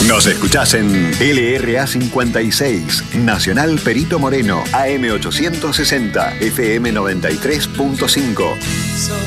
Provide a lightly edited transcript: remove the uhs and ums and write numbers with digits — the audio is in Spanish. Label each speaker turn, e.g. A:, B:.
A: Nos escuchás en LRA 56, Nacional Perito Moreno, AM 860, FM 93.5.